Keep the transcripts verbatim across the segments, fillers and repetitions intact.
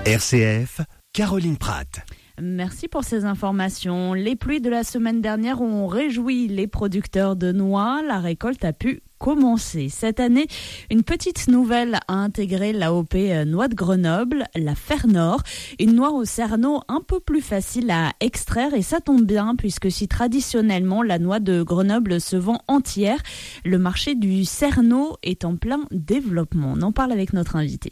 R C F, Caroline Pratt. Merci pour ces informations. Les pluies de la semaine dernière ont réjoui les producteurs de noix. La récolte a pu commencer. Cette année, une petite nouvelle a intégré l'A O P Noix de Grenoble, la Fernor, une noix au cerneau un peu plus facile à extraire et ça tombe bien puisque si traditionnellement la noix de Grenoble se vend entière, le marché du cerneau est en plein développement. On en parle avec notre invité.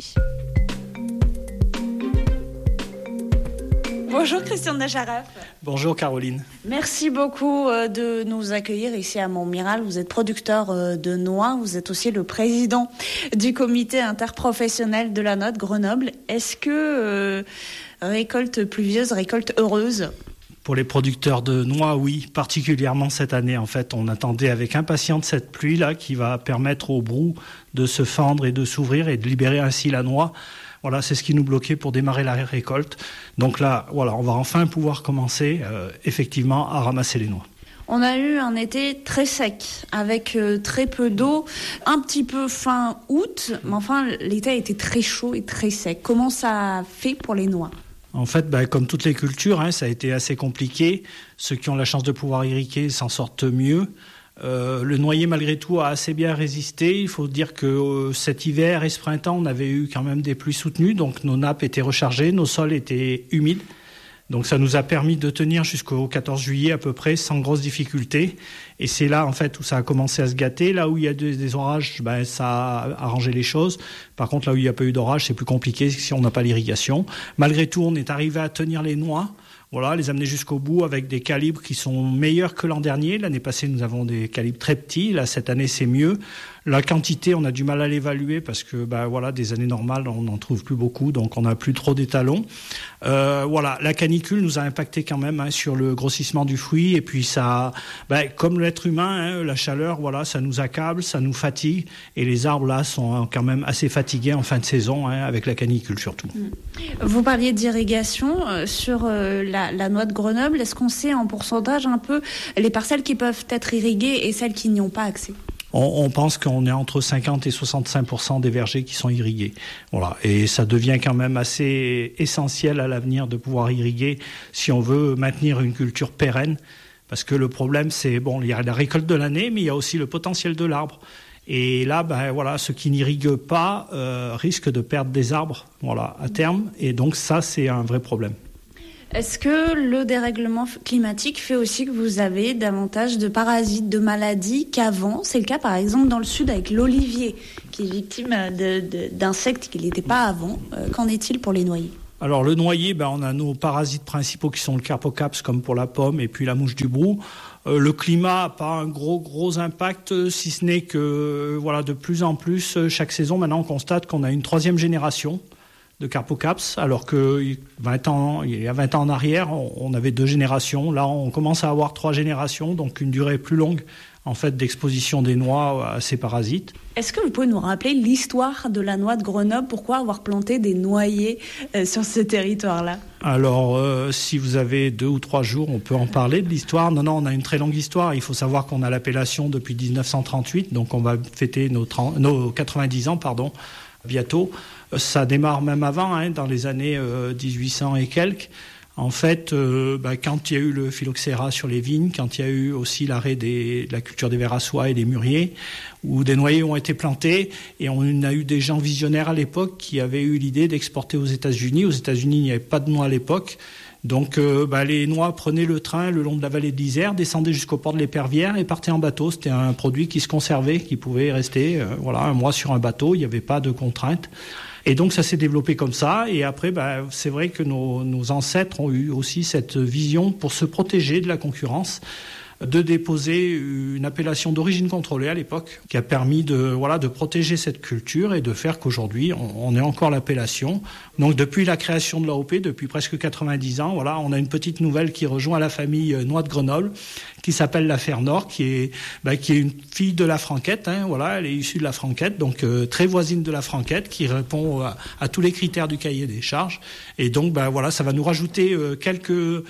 Bonjour Christian Nacharaf. Bonjour Caroline. Merci beaucoup de nous accueillir ici à Montmiral. Vous êtes producteur de noix, vous êtes aussi le président du comité interprofessionnel de la noix de Grenoble. Est-ce que euh, récolte pluvieuse, récolte heureuse ? Pour les producteurs de noix, oui, particulièrement cette année. En fait, on attendait avec impatience cette pluie-là qui va permettre au brou de se fendre et de s'ouvrir et de libérer ainsi la noix. Voilà, c'est ce qui nous bloquait pour démarrer la récolte. Donc là, voilà, on va enfin pouvoir commencer euh, effectivement à ramasser les noix. On a eu un été très sec, avec euh, très peu d'eau, un petit peu fin août, mais enfin l'été a été très chaud et très sec. Comment ça a fait pour les noix ? En fait, bah, comme toutes les cultures, hein, ça a été assez compliqué. Ceux qui ont la chance de pouvoir irriguer s'en sortent mieux. Euh, le noyer, malgré tout, a assez bien résisté. Il faut dire que euh, cet hiver et ce printemps, on avait eu quand même des pluies soutenues. Donc, nos nappes étaient rechargées, nos sols étaient humides. Donc, ça nous a permis de tenir jusqu'au quatorze juillet à peu près, sans grosse difficulté. Et c'est là, en fait, où ça a commencé à se gâter. Là où il y a des, des orages, ben, ça a arrangé les choses. Par contre, là où il n'y a pas eu d'orage, c'est plus compliqué si on n'a pas l'irrigation. Malgré tout, on est arrivé à tenir les noix. Voilà, les amener jusqu'au bout avec des calibres qui sont meilleurs que l'an dernier. L'année passée, nous avons des calibres très petits. Là, cette année, c'est mieux. La quantité, on a du mal à l'évaluer parce que, bah, voilà, des années normales, on n'en trouve plus beaucoup, donc on n'a plus trop d'étalons. Euh, voilà, la canicule nous a impacté quand même hein, sur le grossissement du fruit. Et puis ça, bah, comme l'être humain, hein, la chaleur, voilà, ça nous accable, ça nous fatigue. Et les arbres là sont quand même assez fatigués en fin de saison, hein, avec la canicule surtout. Vous parliez d'irrigation euh, sur euh, la, la noix de Grenoble. Est-ce qu'on sait en pourcentage un peu les parcelles qui peuvent être irriguées et celles qui n'y ont pas accès ? On, on pense qu'on est entre cinquante et soixante-cinq pour cent des vergers qui sont irrigués. Voilà. Et ça devient quand même assez essentiel à l'avenir de pouvoir irriguer si on veut maintenir une culture pérenne. Parce que le problème, c'est, bon, il y a la récolte de l'année, mais il y a aussi le potentiel de l'arbre. Et là, ben voilà, ceux qui n'irriguent pas euh, risquent de perdre des arbres, voilà, à terme. Et donc ça, c'est un vrai problème. Est-ce que le dérèglement climatique fait aussi que vous avez davantage de parasites, de maladies qu'avant ? C'est le cas par exemple dans le sud avec l'olivier, qui est victime de, de, d'insectes qu'il n'était pas avant. Euh, qu'en est-il pour les noyers ? Alors le noyer, ben, on a nos parasites principaux qui sont le carpocaps comme pour la pomme et puis la mouche du brou. Euh, le climat n'a pas un gros gros impact, si ce n'est que voilà, de plus en plus, chaque saison maintenant on constate qu'on a une troisième génération de carpocaps, alors que vingt ans, il y a vingt ans en arrière, on avait deux générations. Là, on commence à avoir trois générations, donc une durée plus longue en fait d'exposition des noix à ces parasites. Est-ce que vous pouvez nous rappeler l'histoire de la noix de Grenoble ? Pourquoi avoir planté des noyers euh, sur ce territoire-là ? Alors, euh, si vous avez deux ou trois jours, on peut en parler de l'histoire. Non, non, on a une très longue histoire. Il faut savoir qu'on a l'appellation depuis dix-neuf cent trente-huit, donc on va fêter nos, trente, nos quatre-vingt-dix ans, pardon, bientôt. Ça démarre même avant, hein, dans les années euh, dix-huit cents et quelques. En fait, euh, bah, quand il y a eu le phylloxéra sur les vignes, quand il y a eu aussi l'arrêt des, de la culture des vers à soie et des mûriers, où des noyers ont été plantés, et on a eu des gens visionnaires à l'époque qui avaient eu l'idée d'exporter aux États-Unis. Aux États-Unis, il n'y avait pas de noix à l'époque. Donc euh, bah, les noix prenaient le train le long de la vallée de l'Isère, descendaient jusqu'au port de l'Épervière et partaient en bateau. C'était un produit qui se conservait, qui pouvait rester euh, voilà, un mois sur un bateau. Il n'y avait pas de contraintes. Et donc ça s'est développé comme ça. Et après, bah, c'est vrai que nos, nos ancêtres ont eu aussi cette vision pour se protéger de la concurrence, de déposer une appellation d'origine contrôlée à l'époque, qui a permis de, voilà, de protéger cette culture et de faire qu'aujourd'hui, on, on ait encore l'appellation. Donc depuis la création de l'A O P, depuis presque quatre-vingt-dix ans, voilà, on a une petite nouvelle qui rejoint la famille Noix de Grenoble, qui s'appelle la Fernor, qui est, bah, qui est une fille de la Franquette, hein, voilà, elle est issue de la Franquette, donc euh, très voisine de la Franquette, qui répond à, à tous les critères du cahier des charges. Et donc, bah, voilà, ça va nous rajouter euh, quelques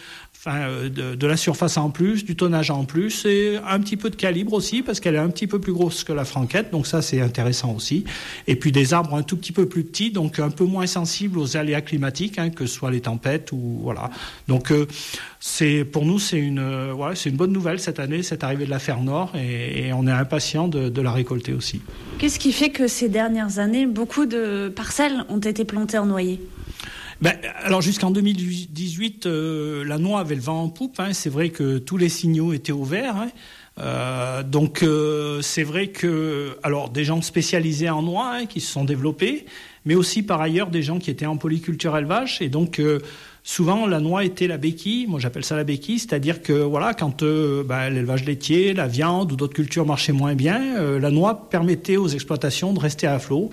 Enfin, de, de la surface en plus, du tonnage en plus, et un petit peu de calibre aussi, parce qu'elle est un petit peu plus grosse que la franquette, donc ça c'est intéressant aussi. Et puis des arbres un tout petit peu plus petits, donc un peu moins sensibles aux aléas climatiques, hein, que ce soit les tempêtes ou voilà. Donc euh, c'est pour nous c'est une euh, ouais, c'est une bonne nouvelle cette année, cette arrivée de la Fer Nord, et, et on est impatient de, de la récolter aussi. Qu'est-ce qui fait que ces dernières années, beaucoup de parcelles ont été plantées en noyer ? Ben, alors jusqu'en deux mille dix-huit, euh, la noix avait le vent en poupe. Hein. C'est vrai que tous les signaux étaient au vert. Hein. Euh, donc euh, c'est vrai que alors des gens spécialisés en noix, hein, qui se sont développés, mais aussi par ailleurs des gens qui étaient en polyculture élevage. Et donc euh, souvent la noix était la béquille. Moi j'appelle ça la béquille, c'est-à-dire que voilà, quand euh, ben, l'élevage laitier, la viande ou d'autres cultures marchaient moins bien, euh, la noix permettait aux exploitations de rester à flot.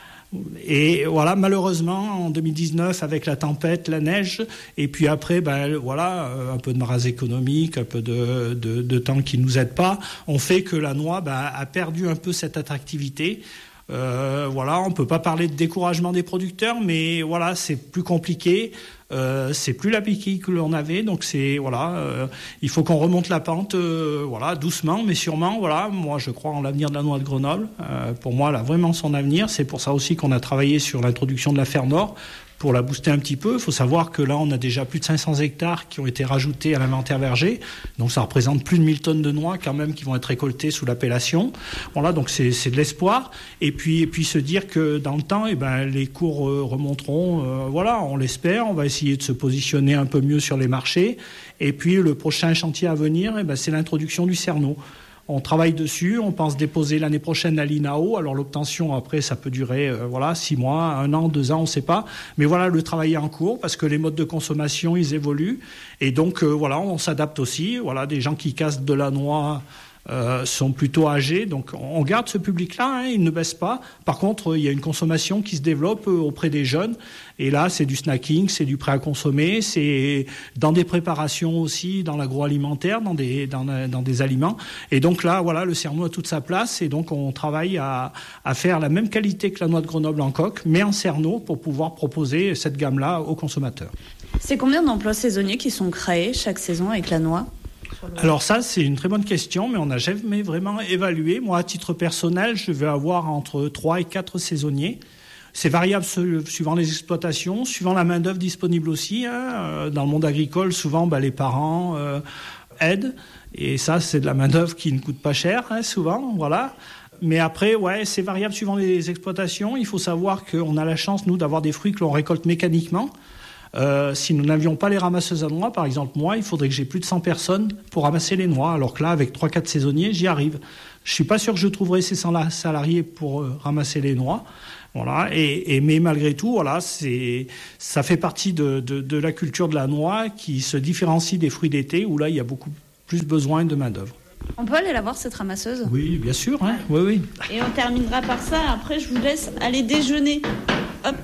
Et voilà, malheureusement, en deux mille dix-neuf, avec la tempête, la neige, et puis après, ben, voilà, un peu de maras économique, un peu de, de, de temps qui ne nous aide pas, on fait que la noix ben, a perdu un peu cette attractivité. Euh, voilà, on ne peut pas parler de découragement des producteurs, mais voilà, c'est plus compliqué. Euh, c'est plus la béquille que l'on avait, donc c'est voilà, euh, il faut qu'on remonte la pente, euh, voilà, doucement, mais sûrement. Voilà, moi je crois en l'avenir de la noix de Grenoble. Euh, pour moi, elle a vraiment son avenir. C'est pour ça aussi qu'on a travaillé sur l'introduction de la Fer Nord pour la booster un petit peu. Il faut savoir que là, on a déjà plus de cinq cents hectares qui ont été rajoutés à l'inventaire verger, donc ça représente plus de mille tonnes de noix quand même qui vont être récoltées sous l'appellation. Voilà, donc c'est, c'est de l'espoir. Et puis, et puis se dire que dans le temps, eh ben, les cours euh, remonteront. Euh, voilà, on l'espère. On va essayer de se positionner un peu mieux sur les marchés. Et puis le prochain chantier à venir, eh ben, c'est l'introduction du cerneau. On travaille dessus, on pense déposer l'année prochaine à l'I N A O. Alors l'obtention, après, ça peut durer euh, voilà, six mois, un an, deux ans, on ne sait pas. Mais voilà, le travail est en cours parce que les modes de consommation, ils évoluent. Et donc, euh, voilà, on s'adapte aussi. Voilà, des gens qui cassent de la noix euh, sont plutôt âgés. Donc, on garde ce public-là, hein, il ne baisse pas. Par contre, il y a une consommation qui se développe euh, auprès des jeunes. Et là, c'est du snacking, c'est du prêt à consommer, c'est dans des préparations aussi, dans l'agroalimentaire, dans des, dans, dans des aliments. Et donc là, voilà, le cerneau a toute sa place. Et donc, on travaille à, à faire la même qualité que la noix de Grenoble en coque, mais en cerneau pour pouvoir proposer cette gamme-là aux consommateurs. C'est combien d'emplois saisonniers qui sont créés chaque saison avec la noix ? Alors ça, c'est une très bonne question, mais on n'a jamais vraiment évalué. Moi, à titre personnel, je vais avoir entre trois et quatre saisonniers. C'est variable suivant les exploitations, suivant la main-d'œuvre disponible aussi. Hein. Dans le monde agricole, souvent, bah, les parents euh, aident. Et ça, c'est de la main-d'œuvre qui ne coûte pas cher, hein, souvent. Voilà. Mais après, ouais, c'est variable suivant les exploitations. Il faut savoir qu'on a la chance, nous, d'avoir des fruits que l'on récolte mécaniquement. Euh, si nous n'avions pas les ramasseuses à noix, par exemple, moi, il faudrait que j'ai plus de cent personnes pour ramasser les noix. Alors que là, avec trois quatre saisonniers, j'y arrive. Je ne suis pas sûr que je trouverai ces cent salariés pour euh, ramasser les noix. Voilà. Et, et, mais malgré tout, voilà, c'est, ça fait partie de, de, de la culture de la noix qui se différencie des fruits d'été, où là, il y a beaucoup plus besoin de main-d'œuvre. On peut aller la voir, cette ramasseuse ? Oui, bien sûr. Hein. Oui, oui. Et on terminera par ça. Après, je vous laisse aller déjeuner. Hop.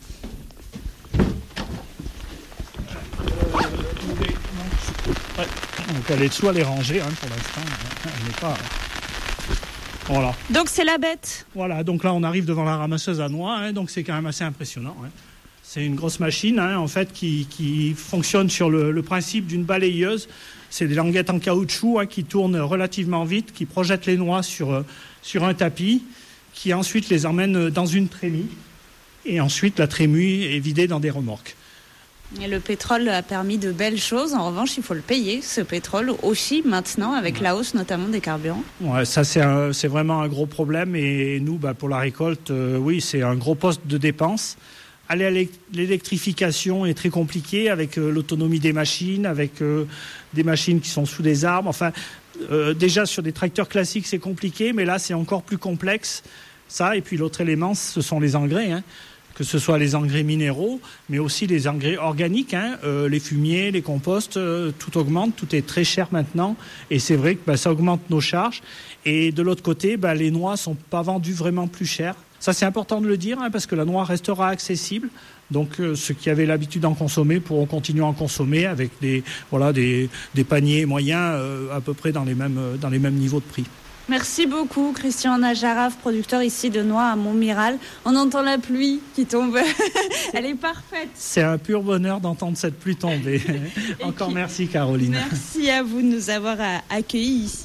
Ouais. Donc elle est soit les ranger, hein, pour l'instant, elle n'est pas. Voilà. Donc c'est la bête. Voilà. Donc là on arrive devant la ramasseuse à noix, hein, donc c'est quand même assez impressionnant. Hein. C'est une grosse machine, hein, en fait, qui, qui fonctionne sur le, le principe d'une balayeuse. C'est des languettes en caoutchouc, hein, qui tournent relativement vite, qui projettent les noix sur sur un tapis, qui ensuite les emmène dans une trémie, et ensuite la trémie est vidée dans des remorques. Et le pétrole a permis de belles choses. En revanche, il faut le payer, ce pétrole, aussi maintenant, avec la hausse notamment des carburants. Ouais, ça, c'est, un, c'est vraiment un gros problème. Et nous, bah, pour la récolte, euh, oui, c'est un gros poste de dépense. Aller à l'électrification est très compliqué avec euh, l'autonomie des machines, avec euh, des machines qui sont sous des arbres. Enfin, euh, déjà, sur des tracteurs classiques, c'est compliqué, mais là, c'est encore plus complexe. Ça, et puis l'autre élément, ce sont les engrais, hein. Que ce soit les engrais minéraux, mais aussi les engrais organiques, hein, euh, les fumiers, les composts, euh, tout augmente, tout est très cher maintenant, et c'est vrai que bah, ça augmente nos charges. Et de l'autre côté, bah, les noix sont pas vendues vraiment plus chères. Ça, c'est important de le dire, hein, parce que la noix restera accessible. Donc, euh, ceux qui avaient l'habitude d'en consommer pourront continuer à en consommer avec des, voilà, des, des paniers moyens euh, à peu près dans les mêmes, dans les mêmes niveaux de prix. Merci beaucoup Christian Najaraf, producteur ici de Noix à Montmiral. On entend la pluie qui tombe. Elle est parfaite. C'est un pur bonheur d'entendre cette pluie tomber. Encore qui... merci Caroline. Merci à vous de nous avoir accueillis ici.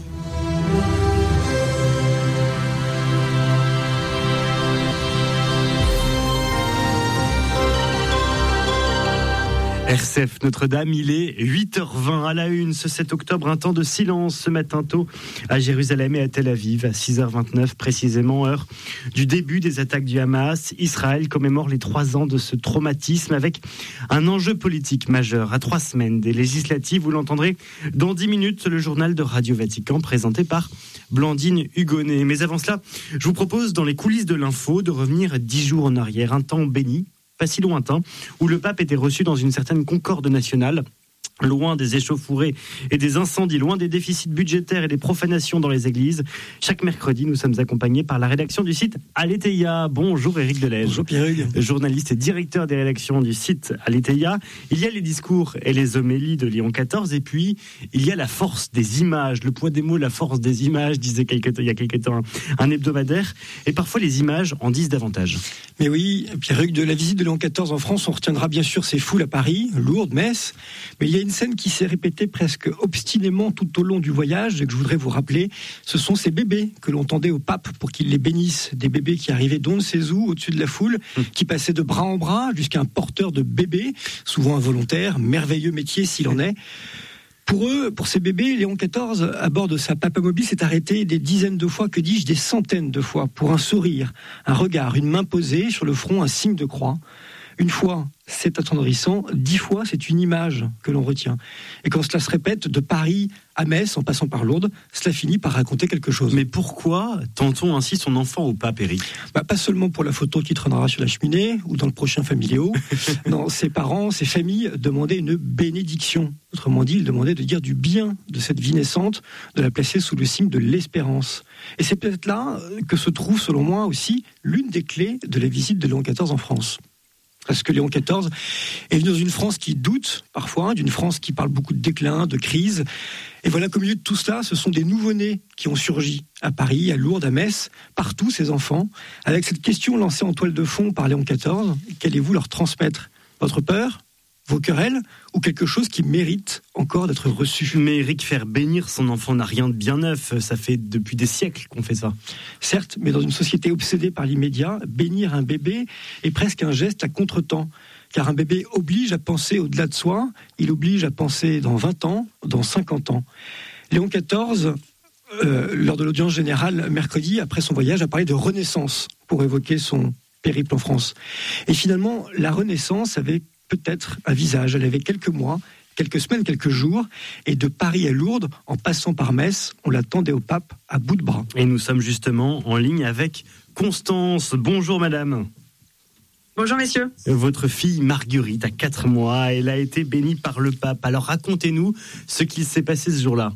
R C F Notre-Dame, il est huit heures vingt à la une ce sept octobre, un temps de silence ce matin tôt à Jérusalem et à Tel Aviv à six heures vingt-neuf précisément, heure du début des attaques du Hamas. Israël commémore les trois ans de ce traumatisme avec un enjeu politique majeur à trois semaines des législatives. Vous l'entendrez dans dix minutes, le journal de Radio Vatican présenté par Blandine Hugonnet. Mais avant cela, je vous propose dans les coulisses de l'info de revenir dix jours en arrière, un temps béni, pas si lointain, où le pape était reçu dans une certaine concorde nationale, loin des échauffourées et des incendies, loin des déficits budgétaires et des profanations dans les églises. Chaque mercredi, nous sommes accompagnés par la rédaction du site Aletheia. Bonjour Éric Delège. Bonjour Pierre-Hugues. Journaliste et directeur des rédactions du site Aletheia. Il y a les discours et les homélies de Léon quatorze, et puis il y a la force des images, le poids des mots, la force des images, disait quelque, il y a quelque temps un, un hebdomadaire, et parfois les images en disent davantage. Mais oui, Pierre-Hugues, de la visite de Léon quatorze en France, on retiendra bien sûr ces foules à Paris, Lourdes, Metz, mais il y a une scène qui s'est répétée presque obstinément tout au long du voyage et que je voudrais vous rappeler. Ce sont ces bébés que l'on tendait au pape pour qu'il les bénisse, des bébés qui arrivaient d'on ne sait où au-dessus de la foule, qui passaient de bras en bras jusqu'à un porteur de bébés, souvent involontaire, merveilleux métier s'il en est. Pour eux, pour ces bébés, Léon quatorze, à bord de sa papamobile, s'est arrêté des dizaines de fois, que dis-je, des centaines de fois, pour un sourire, un regard, une main posée, sur le front, un signe de croix. Une fois, c'est attendrissant, dix fois, c'est une image que l'on retient. Et quand cela se répète, de Paris à Metz, en passant par Lourdes, cela finit par raconter quelque chose. Mais pourquoi tend-on ainsi son enfant au pape, Éric ? Bah, pas seulement pour la photo qui traînera sur la cheminée, ou dans le prochain Familio. Non, ses parents, ses familles demandaient une bénédiction. Autrement dit, ils demandaient de dire du bien de cette vie naissante, de la placer sous le signe de l'espérance. Et c'est peut-être là que se trouve, selon moi aussi, l'une des clés de la visite de Léon quatorze en France. Parce que Léon quatorze est venu dans une France qui doute parfois, d'une France qui parle beaucoup de déclin, de crise. Et voilà qu'au milieu de tout cela, ce sont des nouveau-nés qui ont surgi à Paris, à Lourdes, à Metz, partout ces enfants, avec cette question lancée en toile de fond par Léon quatorze. Qu'allez-vous leur transmettre ? Votre peur ? Vos querelles, ou quelque chose qui mérite encore d'être reçu. Mais Éric, faire bénir son enfant n'a rien de bien neuf. Ça fait depuis des siècles qu'on fait ça. Certes, mais dans une société obsédée par l'immédiat, bénir un bébé est presque un geste à contre-temps. Car un bébé oblige à penser au-delà de soi, il oblige à penser dans vingt ans, dans cinquante ans. Léon quatorze, euh, lors de l'audience générale mercredi, après son voyage, a parlé de renaissance pour évoquer son périple en France. Et finalement, la renaissance avait peut-être un visage. Elle avait quelques mois, quelques semaines, quelques jours, et de Paris à Lourdes, en passant par Metz, on l'attendait au pape à bout de bras. Et nous sommes justement en ligne avec Constance. Bonjour madame. Bonjour messieurs. Votre fille Marguerite a quatre mois, elle a été bénie par le pape. Alors racontez-nous ce qu'il s'est passé ce jour-là.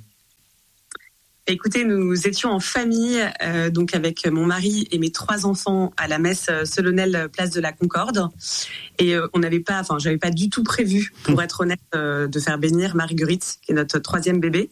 Écoutez, nous étions en famille, euh, donc avec mon mari et mes trois enfants à la messe solennelle place de la Concorde, et euh, on n'avait pas, enfin, j'avais pas du tout prévu, pour être honnête, euh, de faire bénir Marguerite, qui est notre troisième bébé.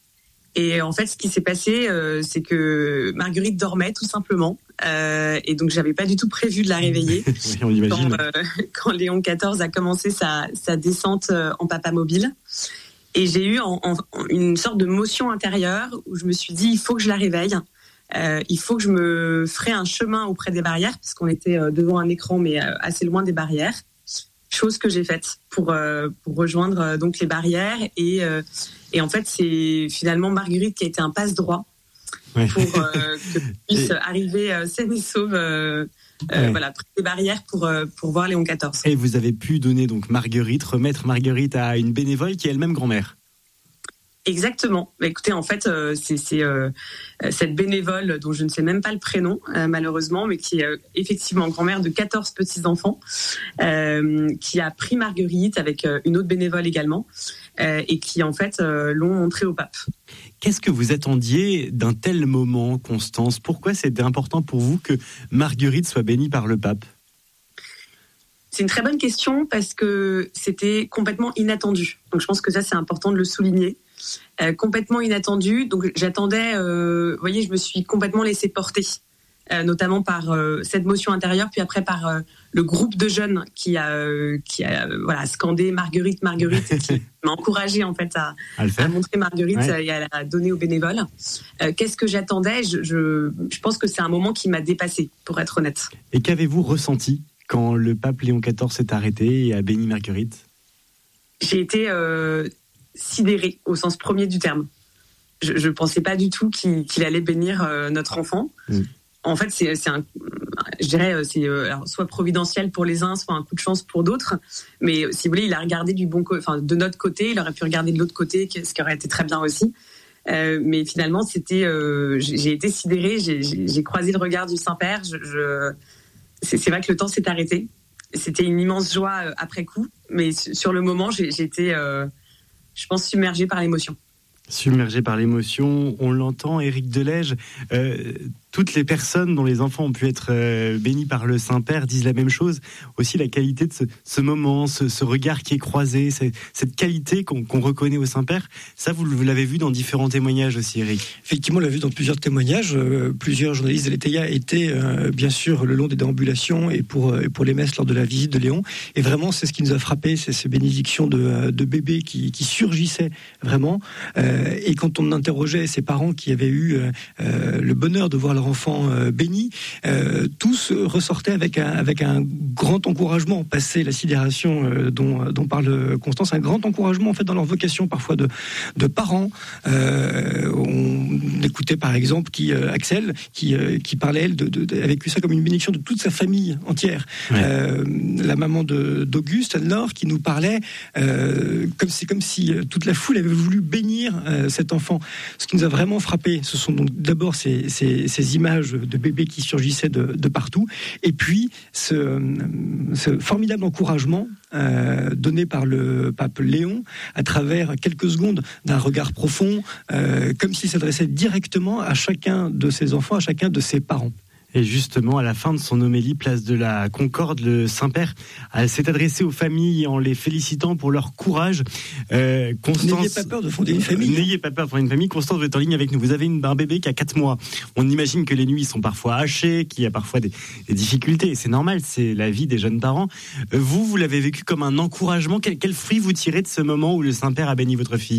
Et en fait, ce qui s'est passé, euh, c'est que Marguerite dormait tout simplement, euh, et donc j'avais pas du tout prévu de la réveiller. Oui, on imagine. Quand, euh, quand Léon quatorze a commencé sa, sa descente en papamobile. Et j'ai eu en, en, une sorte de motion intérieure où je me suis dit, il faut que je la réveille. Euh, il faut que je me ferai un chemin auprès des barrières, parce qu'on était devant un écran, mais assez loin des barrières. Chose que j'ai faite pour, euh, pour rejoindre euh, donc les barrières. Et, euh, et en fait, c'est finalement Marguerite qui a été un passe-droit ouais. pour euh, que je puisse et... arriver euh, saine et sauve euh, euh, ouais. voilà, près des barrières pour, euh, pour voir Léon quatorze. Et vous avez pu donner donc Marguerite, remettre Marguerite à une bénévole qui est elle-même grand-mère. Exactement. Bah, écoutez, en fait, euh, c'est, c'est euh, cette bénévole dont je ne sais même pas le prénom, euh, malheureusement, mais qui est euh, effectivement grand-mère de quatorze petits-enfants, euh, qui a pris Marguerite avec euh, une autre bénévole également, euh, et qui, en fait, euh, l'ont montrée au pape. Qu'est-ce que vous attendiez d'un tel moment, Constance ? Pourquoi c'était important pour vous que Marguerite soit bénie par le pape ? C'est une très bonne question parce que c'était complètement inattendu. Donc je pense que ça, c'est important de le souligner. euh, complètement inattendu. Donc j'attendais, euh, vous voyez, je me suis complètement laissée porter, euh, notamment par euh, cette motion intérieure, puis après par euh, le groupe de jeunes qui a, euh, qui a euh, voilà, scandé Marguerite, Marguerite, et qui m'a encouragée en fait à, à, à montrer Marguerite ouais. et à la donner aux bénévoles. Euh, qu'est-ce que j'attendais ? je, je, je pense que c'est un moment qui m'a dépassée, pour être honnête. Et qu'avez-vous ressenti quand le pape Léon quatorze s'est arrêté et a béni Marguerite ? J'ai été euh, sidérée au sens premier du terme. Je ne pensais pas du tout qu'il, qu'il allait bénir euh, notre enfant. Mmh. En fait, c'est, c'est un, je dirais, c'est euh, alors, soit providentiel pour les uns, soit un coup de chance pour d'autres. Mais si vous voulez, il a regardé du bon, co- enfin de notre côté. Il aurait pu regarder de l'autre côté, ce qui aurait été très bien aussi. Euh, mais finalement, c'était, euh, j'ai, j'ai été sidérée. J'ai, j'ai, j'ai croisé le regard du Saint-Père. Je, je, c'est, c'est vrai que le temps s'est arrêté. C'était une immense joie euh, après coup, mais sur le moment, j'ai, j'ai été, euh, je pense, submergée par l'émotion. Submergée par l'émotion, on l'entend, Éric Delège. Euh, toutes les personnes dont les enfants ont pu être euh, bénis par le Saint-Père disent la même chose. Aussi la qualité de ce, ce moment, ce, ce regard qui est croisé, cette, cette qualité qu'on, qu'on reconnaît au Saint-Père. Ça, vous, vous l'avez vu dans différents témoignages aussi, Éric. Effectivement, on l'a vu dans plusieurs témoignages. Euh, plusieurs journalistes de l'E T I A étaient euh, bien sûr le long des déambulations et pour, euh, pour les messes lors de la visite de Léon. Et vraiment, c'est ce qui nous a frappé, c'est ces bénédictions de, de bébés qui, qui surgissaient vraiment. Euh, Et quand on interrogeait ses parents qui avaient eu euh, le bonheur de voir leur enfant euh, béni, euh, tous ressortaient avec un, avec un grand encouragement, passé la sidération euh, dont, dont parle Constance, un grand encouragement en fait dans leur vocation parfois de, de parents. Euh, on écoutait par exemple qui, euh, Axel qui, euh, qui parlait, elle, de, de, de, a vécu ça comme une bénédiction de toute sa famille entière. Ouais. Euh, la maman de, d'Auguste, Anne-Laure, qui nous parlait euh, comme, c'est comme si toute la foule avait voulu bénir euh, cet enfant. Ce qui nous a vraiment frappé, ce sont donc d'abord ces, ces, ces images de bébés qui surgissaient de, de partout, et puis ce, ce formidable encouragement euh, donné par le pape Léon à travers quelques secondes d'un regard profond, euh, comme s'il s'adressait directement à chacun de ses enfants, à chacun de ses parents. Et justement, à la fin de son homélie, place de la Concorde, le Saint-Père s'est adressé aux familles en les félicitant pour leur courage. Euh, Constance, n'ayez pas peur de fonder une famille. Euh, n'ayez pas peur de fonder une famille. Constance, vous êtes en ligne avec nous. Vous avez une, un bébé qui a quatre mois. On imagine que les nuits sont parfois hachées, qu'il y a parfois des, des difficultés. C'est normal, c'est la vie des jeunes parents. Euh, vous, vous l'avez vécu comme un encouragement. Quel, quel fruit vous tirez de ce moment où le Saint-Père a béni votre fille ?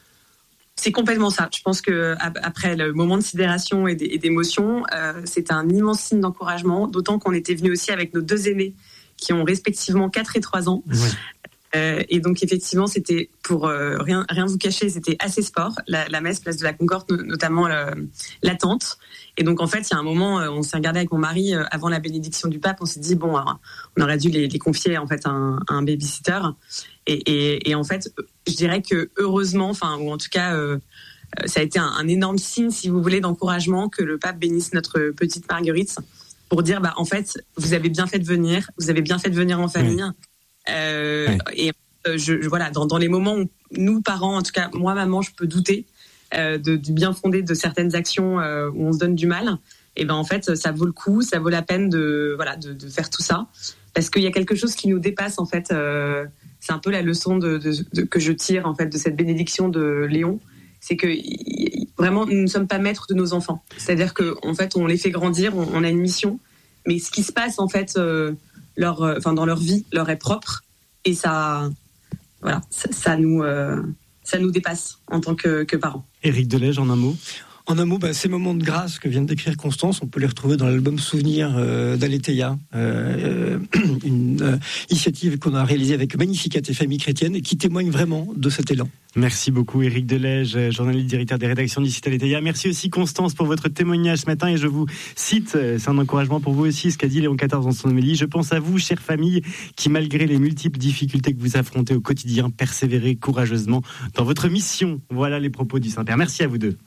C'est complètement ça. Je pense que après le moment de sidération et d'émotion, euh, c'est un immense signe d'encouragement, d'autant qu'on était venus aussi avec nos deux aînés qui ont respectivement quatre et trois ans. Ouais. Euh, et donc effectivement, c'était pour euh, rien rien vous cacher, c'était assez sport. La, la messe place de la Concorde, notamment le, l'attente. Et donc en fait, il y a un moment, on s'est regardé avec mon mari euh, avant la bénédiction du pape. On s'est dit bon, alors, on aurait dû les, les confier en fait à un, à un babysitter. Et, et, et en fait, je dirais que heureusement, enfin ou en tout cas, euh, ça a été un, un énorme signe, si vous voulez, d'encouragement que le pape bénisse notre petite Marguerite pour dire bah en fait, vous avez bien fait de venir, vous avez bien fait de venir en famille. Mmh. Euh, ouais. Et euh, je, je, voilà, dans, dans les moments où nous, parents, en tout cas moi, maman, je peux douter euh, de, du bien fondé de certaines actions euh, où on se donne du mal. Et ben en fait, ça vaut le coup, ça vaut la peine de voilà de, de faire tout ça parce qu'il y a quelque chose qui nous dépasse en fait. Euh, c'est un peu la leçon de, de, de, que je tire en fait de cette bénédiction de Léon, c'est que y, vraiment nous ne sommes pas maîtres de nos enfants. C'est-à-dire que en fait, on les fait grandir, on, on a une mission, mais ce qui se passe en fait. Euh, Leur, enfin dans leur vie, leur est propre et ça, voilà, ça, ça nous, euh, ça nous dépasse en tant que, que parents. Éric Delège, en un mot. En un mot, bah, ces moments de grâce que vient de décrire Constance, on peut les retrouver dans l'album Souvenir euh, d'A L E T I A, euh, une euh, initiative qu'on a réalisée avec Magnificat et Famille Chrétienne et qui témoigne vraiment de cet élan. Merci beaucoup Éric Delège, journaliste directeur des rédactions du site A L E T I A. Merci aussi Constance pour votre témoignage ce matin et je vous cite, c'est un encouragement pour vous aussi, ce qu'a dit Léon quatorze dans son homélie. Je pense à vous, chère famille, qui malgré les multiples difficultés que vous affrontez au quotidien, persévérez courageusement dans votre mission. Voilà les propos du Saint-Père. Merci à vous deux.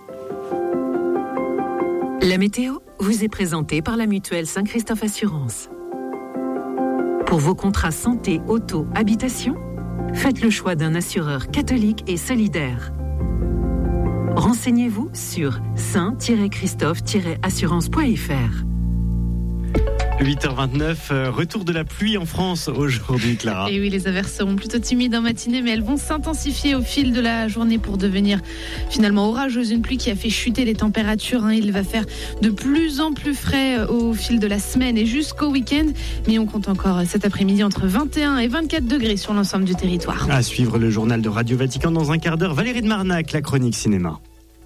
La météo vous est présentée par la mutuelle Saint-Christophe Assurance. Pour vos contrats santé, auto, habitation, faites le choix d'un assureur catholique et solidaire. Renseignez-vous sur saint tiret christophe tiret assurance point f r. huit heures vingt-neuf, retour de la pluie en France aujourd'hui, Clara. Et oui, les averses seront plutôt timides en matinée, mais elles vont s'intensifier au fil de la journée pour devenir finalement orageuses. Une pluie qui a fait chuter les températures. Hein. Il va faire de plus en plus frais au fil de la semaine et jusqu'au week-end. Mais on compte encore cet après-midi entre vingt et un et vingt-quatre degrés sur l'ensemble du territoire. À suivre le journal de Radio Vatican dans un quart d'heure. Valérie de Marnac, la chronique cinéma.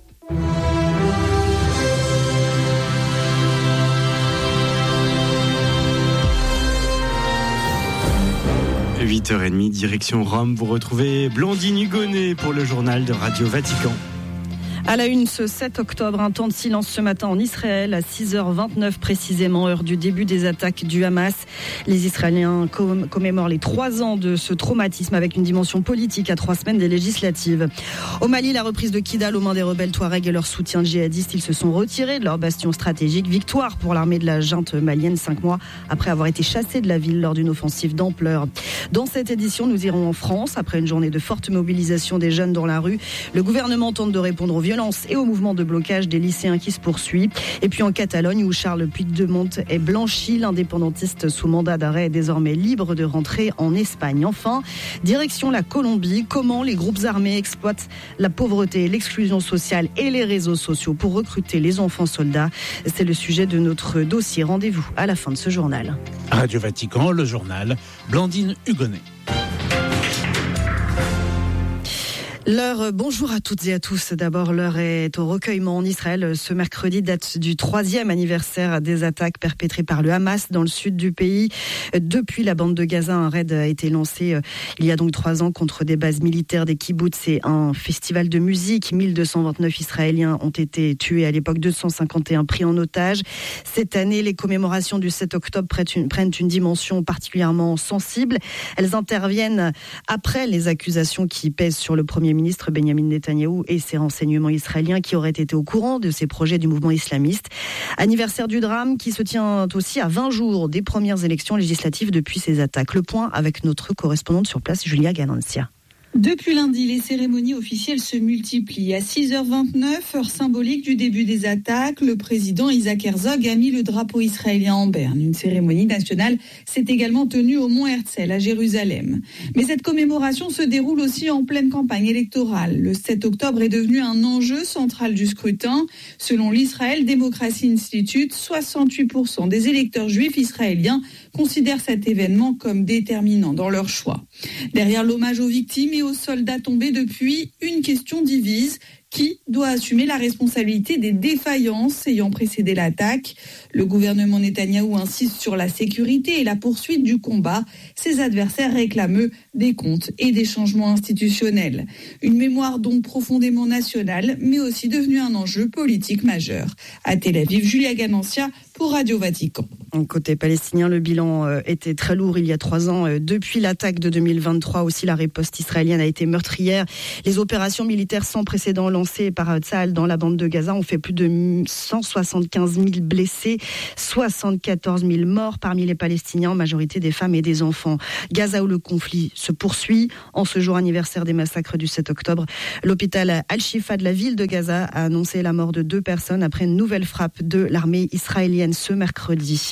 huit heures trente, direction Rome. Vous retrouvez Blandine Hugonnet pour le journal de Radio Vatican. À la une, ce sept octobre, un temps de silence ce matin en Israël à six heures vingt-neuf précisément, heure du début des attaques du Hamas. Les Israéliens comm- commémorent les trois ans de ce traumatisme avec une dimension politique à trois semaines des législatives. Au Mali, la reprise de Kidal aux mains des rebelles Touaregs et leur soutien djihadiste, ils se sont retirés de leur bastion stratégique. Victoire pour l'armée de la junte malienne, cinq mois après avoir été chassés de la ville lors d'une offensive d'ampleur. Dans cette édition, nous irons en France. Après une journée de forte mobilisation des jeunes dans la rue, le gouvernement tente de répondre aux violences et au mouvement de blocage des lycéens qui se poursuit. Et puis en Catalogne, où Charles Puigdemont est blanchi, l'indépendantiste sous mandat d'arrêt est désormais libre de rentrer en Espagne. Enfin, direction la Colombie, comment les groupes armés exploitent la pauvreté, l'exclusion sociale et les réseaux sociaux pour recruter les enfants soldats. C'est le sujet de notre dossier. Rendez-vous à la fin de ce journal. Radio Vatican, le journal, Blandine Hugonnet. L'heure, bonjour à toutes et à tous. D'abord, l'heure est au recueillement en Israël. Ce mercredi date du troisième anniversaire des attaques perpétrées par le Hamas dans le sud du pays. Depuis la bande de Gaza, un raid a été lancé il y a donc trois ans contre des bases militaires des kibbutz et un festival de musique. mille deux cent vingt-neuf Israéliens ont été tués à l'époque, deux cent cinquante et un pris en otage. Cette année, les commémorations du sept octobre prennent une, prennent une dimension particulièrement sensible. Elles interviennent après les accusations qui pèsent sur le premier ministre ministre Benjamin Netanyahou et ses renseignements israéliens qui auraient été au courant de ces projets du mouvement islamiste. Anniversaire du drame qui se tient aussi à vingt jours des premières élections législatives depuis ces attaques. Le point avec notre correspondante sur place, Julia Ganancia. Depuis lundi, les cérémonies officielles se multiplient. À six heures vingt-neuf, heure symbolique du début des attaques, le président Isaac Herzog a mis le drapeau israélien en berne. Une cérémonie nationale s'est également tenue au Mont Herzl à Jérusalem. Mais cette commémoration se déroule aussi en pleine campagne électorale. Le sept octobre est devenu un enjeu central du scrutin. Selon l'Israël Democracy Institute, soixante-huit pour cent des électeurs juifs israéliens considèrent cet événement comme déterminant dans leur choix. Derrière l'hommage aux victimes et aux soldats tombés depuis, une question divise. Qui doit assumer la responsabilité des défaillances ayant précédé l'attaque ? Le gouvernement Netanyahou insiste sur la sécurité et la poursuite du combat. Ses adversaires réclament des comptes et des changements institutionnels. Une mémoire donc profondément nationale, mais aussi devenue un enjeu politique majeur. À Tel Aviv, Julia Ganancia pour Radio Vatican. Côté palestinien, le bilan était très lourd il y a trois ans. Depuis l'attaque de deux mille vingt-trois aussi, la riposte israélienne a été meurtrière. Les opérations militaires sans précédent lancées par Tsahal dans la bande de Gaza ont fait plus de cent soixante-quinze mille blessés, soixante-quatorze mille morts parmi les Palestiniens, en majorité des femmes et des enfants. Gaza où le conflit se poursuit. En ce jour anniversaire des massacres du sept octobre, l'hôpital Al-Shifa de la ville de Gaza a annoncé la mort de deux personnes après une nouvelle frappe de l'armée israélienne ce mercredi.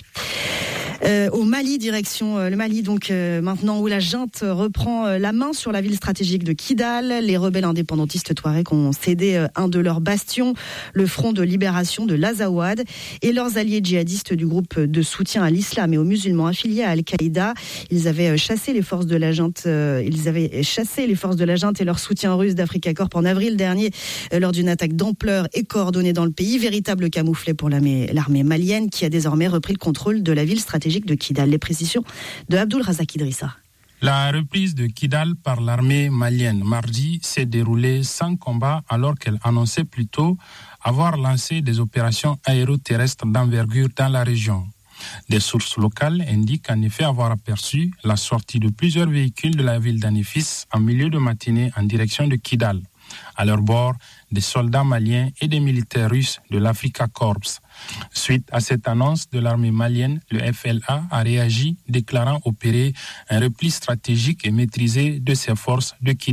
Euh, au Mali, direction euh, le Mali, donc euh, maintenant où la junte reprend euh, la main sur la ville stratégique de Kidal. Les rebelles indépendantistes touaregs ont cédé euh, un de leurs bastions, le front de libération de l'Azawad, et leurs alliés djihadistes du groupe de soutien à l'islam et aux musulmans affiliés à Al-Qaïda. Ils avaient euh, chassé les forces de la junte, euh, ils avaient chassé les forces de la junte et leur soutien russe d'Africa Corps en avril dernier euh, lors d'une attaque d'ampleur et coordonnée dans le pays, véritable camouflet pour l'armée, l'armée malienne qui a désormais repris le contrôle de la ville stratégique de Kidal. Les précisions de Abdul Razak Idrissa. La reprise de Kidal par l'armée malienne mardi s'est déroulée sans combat alors qu'elle annonçait plutôt avoir lancé des opérations aéroterrestres d'envergure dans la région. Des sources locales indiquent en effet avoir aperçu la sortie de plusieurs véhicules de la ville d'Anifis en milieu de matinée en direction de Kidal. À leur bord, des soldats maliens et des militaires russes de l'Africa Corps. Suite à cette annonce de l'armée malienne, le F L A a réagi, déclarant opérer un repli stratégique et maîtrisé de ses forces de Kidal.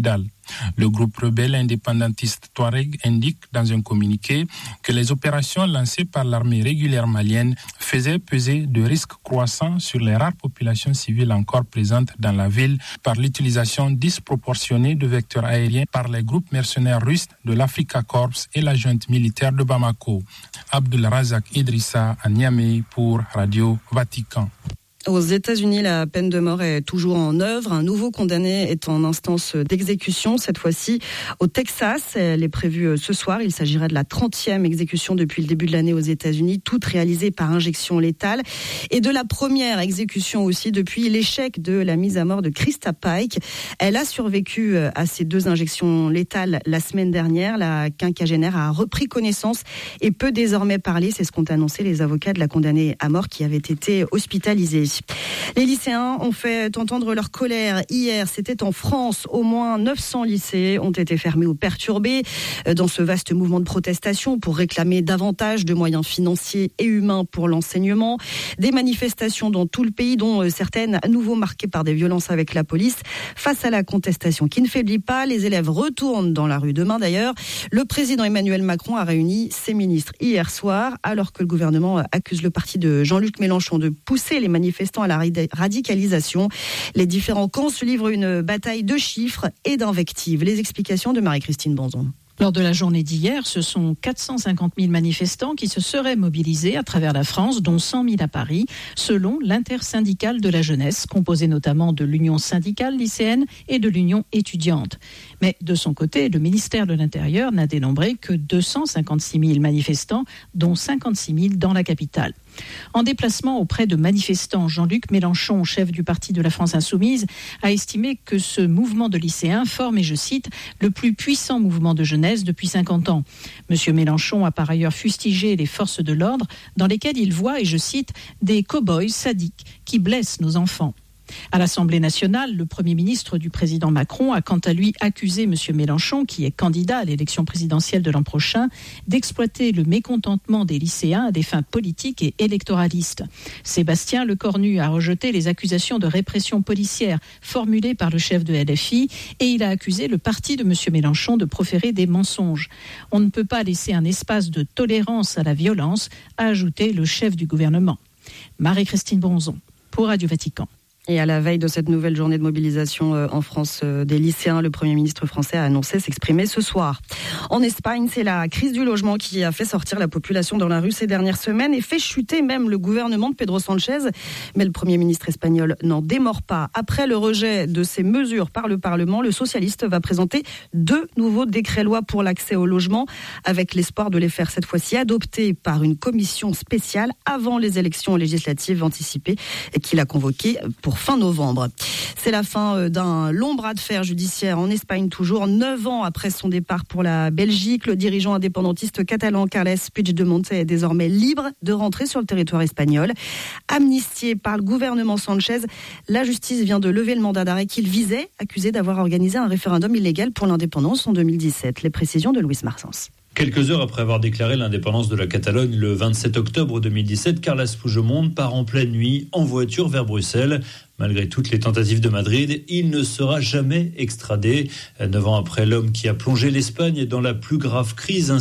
Le groupe rebelle indépendantiste Touareg indique dans un communiqué que les opérations lancées par l'armée régulière malienne faisaient peser de risques croissants sur les rares populations civiles encore présentes dans la ville par l'utilisation disproportionnée de vecteurs aériens par les groupes mercenaires russes de l'Africa Corps et la junte militaire de Bamako. Abdul Razak Idrissa à Niamey pour Radio Vatican. Aux États-Unis, la peine de mort est toujours en œuvre. Un nouveau condamné est en instance d'exécution, cette fois-ci au Texas. Elle est prévue ce soir. Il s'agira de la trentième exécution depuis le début de l'année aux États-Unis, toute réalisée par injection létale. Et de la première exécution aussi depuis l'échec de la mise à mort de Krista Pike. Elle a survécu à ces deux injections létales la semaine dernière. La quinquagénaire a repris connaissance et peut désormais parler. C'est ce qu'ont annoncé les avocats de la condamnée à mort qui avait été hospitalisée. Les lycéens ont fait entendre leur colère hier. C'était en France. Au moins neuf cents lycées ont été fermés ou perturbés dans ce vaste mouvement de protestation pour réclamer davantage de moyens financiers et humains pour l'enseignement. Des manifestations dans tout le pays, dont certaines à nouveau marquées par des violences avec la police. Face à la contestation qui ne faiblit pas, les élèves retournent dans la rue demain d'ailleurs. Le président Emmanuel Macron a réuni ses ministres hier soir, alors que le gouvernement accuse le parti de Jean-Luc Mélenchon de pousser les manifestants à la radicalisation. Les différents camps se livrent une bataille de chiffres et d'invectives. Les explications de Marie-Christine Bonzon. Lors de la journée d'hier, ce sont quatre cent cinquante mille manifestants qui se seraient mobilisés à travers la France, dont cent mille à Paris, selon l'intersyndicale de la jeunesse, composée notamment de l'Union syndicale lycéenne et de l'Union étudiante. Mais de son côté, le ministère de l'Intérieur n'a dénombré que deux cent cinquante-six mille manifestants, dont cinquante-six mille dans la capitale. En déplacement auprès de manifestants, Jean-Luc Mélenchon, chef du parti de la France Insoumise, a estimé que ce mouvement de lycéens forme, et je cite, le plus puissant mouvement de jeunesse depuis cinquante ans. Monsieur Mélenchon a par ailleurs fustigé les forces de l'ordre dans lesquelles il voit, et je cite, des cow-boys sadiques qui blessent nos enfants. À l'Assemblée nationale, le Premier ministre du président Macron a quant à lui accusé M. Mélenchon, qui est candidat à l'élection présidentielle de l'an prochain, d'exploiter le mécontentement des lycéens à des fins politiques et électoralistes. Sébastien Lecornu a rejeté les accusations de répression policière formulées par le chef de L F I et il a accusé le parti de M. Mélenchon de proférer des mensonges. On ne peut pas laisser un espace de tolérance à la violence, a ajouté le chef du gouvernement. Marie-Christine Bonzon, pour Radio Vatican. Et à la veille de cette nouvelle journée de mobilisation en France des lycéens, le Premier ministre français a annoncé s'exprimer ce soir. En Espagne, c'est la crise du logement qui a fait sortir la population dans la rue ces dernières semaines et fait chuter même le gouvernement de Pedro Sánchez. Mais le Premier ministre espagnol n'en démord pas. Après le rejet de ces mesures par le Parlement, le socialiste va présenter deux nouveaux décrets-lois pour l'accès au logement, avec l'espoir de les faire cette fois-ci adopter par une commission spéciale avant les élections législatives anticipées qu'il a convoquées pour fin novembre. C'est la fin d'un long bras de fer judiciaire en Espagne toujours, neuf ans après son départ pour la Belgique. Le dirigeant indépendantiste catalan Carles Puigdemont est désormais libre de rentrer sur le territoire espagnol. Amnistié par le gouvernement Sanchez, la justice vient de lever le mandat d'arrêt qu'il visait, accusé d'avoir organisé un référendum illégal pour l'indépendance en deux mille dix-sept. Les précisions de Luis Marsens. Quelques heures après avoir déclaré l'indépendance de la Catalogne le vingt-sept octobre deux mille dix-sept, Carles Puigdemont part en pleine nuit en voiture vers Bruxelles. Malgré toutes les tentatives de Madrid, il ne sera jamais extradé. Neuf ans après, l'homme qui a plongé l'Espagne dans la plus grave crise